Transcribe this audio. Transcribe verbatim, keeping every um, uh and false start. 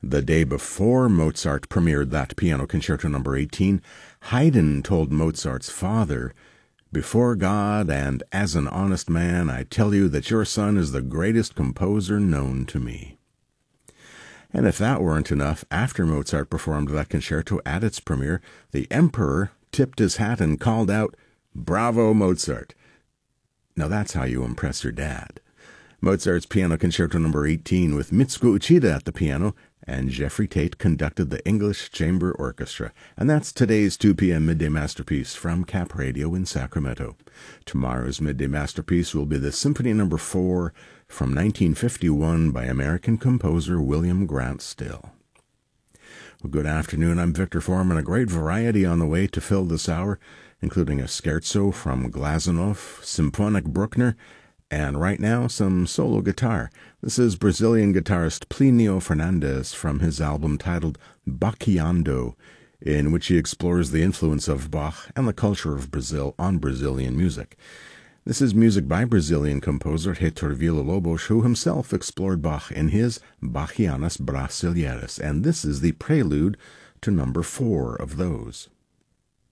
The day before Mozart premiered that Piano Concerto number eighteen, Haydn told Mozart's father, "Before God and as an honest man, I tell you that your son is the greatest composer known to me." And if that weren't enough, after Mozart performed that concerto at its premiere, the Emperor tipped his hat and called out, "Bravo, Mozart." Now that's how you impress your dad. Mozart's Piano Concerto number eighteen with Mitsuko Uchida at the piano, and Jeffrey Tate conducted the English Chamber Orchestra. And that's today's two p.m. Midday Masterpiece from Cap Radio in Sacramento. Tomorrow's Midday Masterpiece will be the Symphony number four from nineteen fifty-one by American composer William Grant Still. Well, good afternoon, I'm Victor Foreman. A great variety on the way to fill this hour, including a scherzo from Glazunov, Symphonic Bruckner, and right now, some solo guitar. This is Brazilian guitarist Plinio Fernandes from his album titled Bachiando, in which he explores the influence of Bach and the culture of Brazil on Brazilian music. This is music by Brazilian composer Heitor Villa-Lobos, who himself explored Bach in his Bachianas Brasileiras, and this is the prelude to number four of those.